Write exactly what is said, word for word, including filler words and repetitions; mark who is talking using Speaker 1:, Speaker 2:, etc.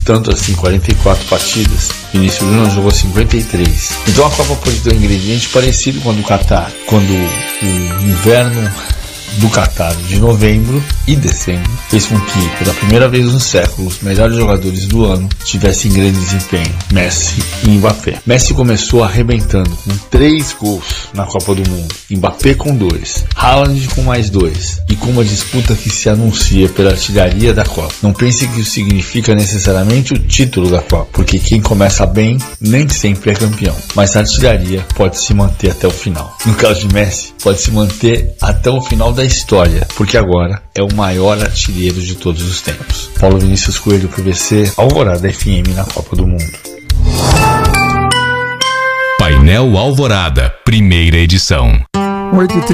Speaker 1: Tanto assim, quarenta e quatro partidas, Vinícius Júnior jogou cinquenta e três. Então a Copa pode ter um ingrediente parecido com a do Catar, quando o inverno do Catar de novembro e dezembro fez com que, pela primeira vez no século, os melhores jogadores do ano tivessem grande desempenho, Messi e Mbappé. Messi começou arrebentando com três gols na Copa do Mundo, Mbappé com dois, Haaland com mais dois, e com uma disputa que se anuncia pela artilharia da Copa. Não pense que isso significa necessariamente o título da Copa, porque quem começa bem nem sempre é campeão, mas a artilharia pode se manter até o final. No caso de Messi, pode se manter até o final da história, porque agora é o maior artilheiro de todos os tempos. Paulo Vinícius Coelho, P V C, Alvorada F M na Copa do Mundo.
Speaker 2: Painel Alvorada, primeira edição.